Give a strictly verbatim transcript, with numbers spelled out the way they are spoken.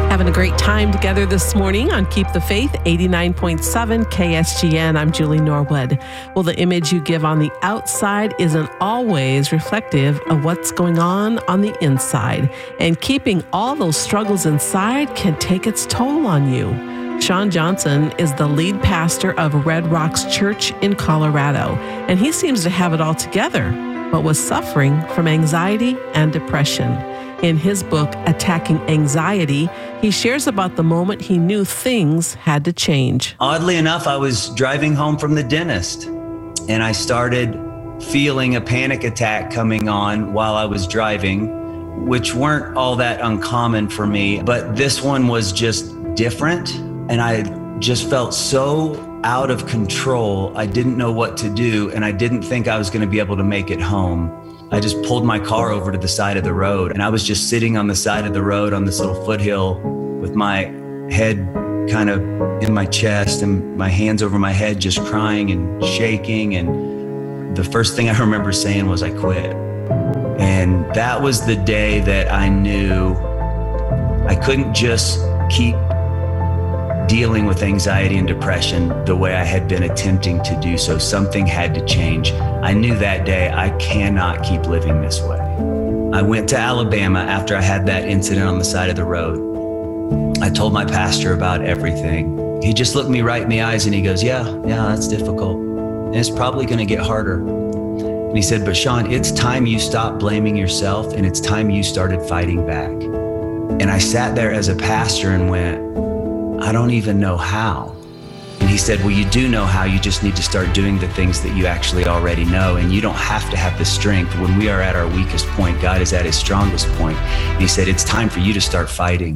Having a great time together this morning on Keep the Faith, eighty-nine point seven K S G N. I'm Julie Norwood. Well, the image you give on the outside isn't always reflective of what's going on on the inside. And keeping all those struggles inside can take its toll on you. Sean Johnson is the lead pastor of Red Rocks Church in Colorado, and he seems to have it all together, but was suffering from anxiety and depression. In his book, Attacking Anxiety, he shares about the moment he knew things had to change. Oddly enough, I was driving home from the dentist, and I started feeling a panic attack coming on while I was driving, which weren't all that uncommon for me, but this one was just different, and I just felt so out of control. I didn't know what to do, and I didn't think I was going to be able to make it home. I just pulled my car over to the side of the road, and I was just sitting on the side of the road on this little foothill with my head kind of in my chest and my hands over my head, just crying and shaking. And the first thing I remember saying was, I quit. And that was the day that I knew I couldn't just keep dealing with anxiety and depression the way I had been attempting to do so. Something had to change. I knew that day I cannot keep living this way. I went to Alabama after I had that incident on the side of the road. I told my pastor about everything. He just looked me right in the eyes and he goes, yeah, yeah, that's difficult. And it's probably going to get harder. And he said, but Sean, it's time you stop blaming yourself, and it's time you started fighting back. And I sat there as a pastor and went, I don't even know how. And he said, well, you do know how. You just need to start doing the things that you actually already know. And you don't have to have the strength. When we are at our weakest point, God is at his strongest point. And he said, it's time for you to start fighting.